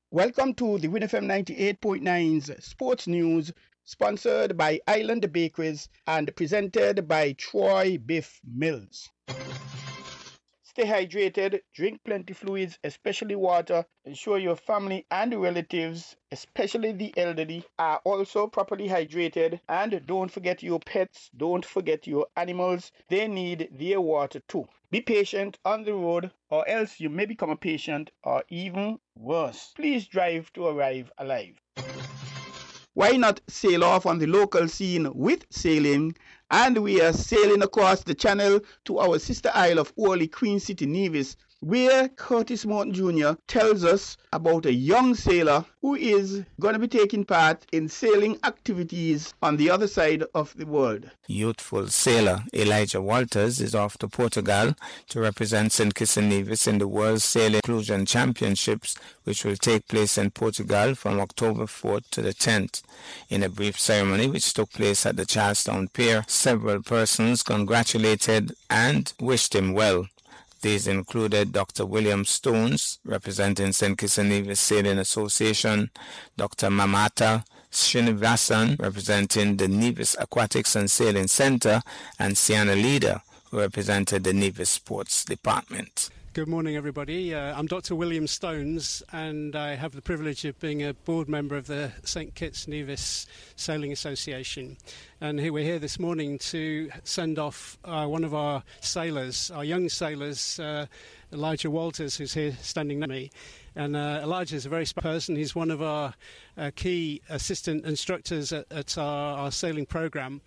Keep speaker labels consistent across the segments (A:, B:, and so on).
A: Welcome to the WinFM 98.9's Sports News, sponsored by Island Bakeries and presented by Troy Biff Mills. Stay hydrated, drink plenty fluids, especially water. Ensure your family and relatives, especially the elderly, are also properly hydrated. And don't forget your pets, don't forget your animals. They need their water too. Be patient on the road, or else you may become a patient, or even worse. Please drive to arrive alive. Why not sail off on the local scene with sailing? And we are sailing across the channel to our sister isle of Orly, Queen City, Nevis, where Curtis Morton Jr. tells us about a young sailor who is going to be taking part in sailing activities on the other side of the world.
B: Youthful sailor Elijah Walters is off to Portugal to represent St. Kitts and Nevis in the World Sailing Inclusion Championships, which will take place in Portugal from October 4th to the 10th. In a brief ceremony which took place at the Charlestown Pier, several persons congratulated and wished him well. These included Dr. William Stones, representing St. Kitts and Nevis Sailing Association, Dr. Mamata Srinivasan, representing the Nevis Aquatics and Sailing Center, and Sienna Leader, who represented the Nevis Sports Department.
C: Good morning, everybody. I'm Dr. William Stones, and I have the privilege of being a board member of the St. Kitts Nevis Sailing Association. And we're here this morning to send off one of our sailors, our young sailors, Elijah Walters, who's here standing next to me. And Elijah is a very special person. He's one of our key assistant instructors at our sailing program.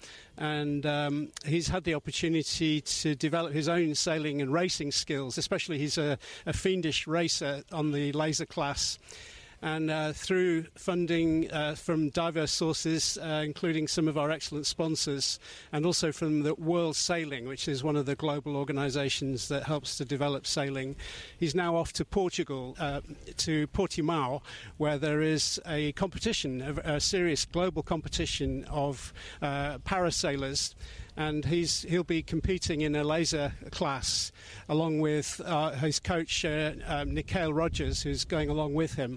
C: And he's had the opportunity to develop his own sailing and racing skills, especially he's a fiendish racer on the laser class. And through funding from diverse sources, including some of our excellent sponsors, and also from the World Sailing, which is one of the global organisations that helps to develop sailing, he's now off to Portugal, to Portimao, where there is a competition, a serious global competition of parasailers. And he'll be competing in a laser class along with his coach, Nikhil Rogers, who's going along with him.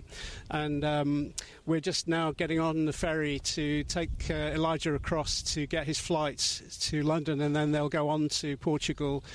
C: And we're just now getting on the ferry to take Elijah across to get his flight to London, and then they'll go on to Portugal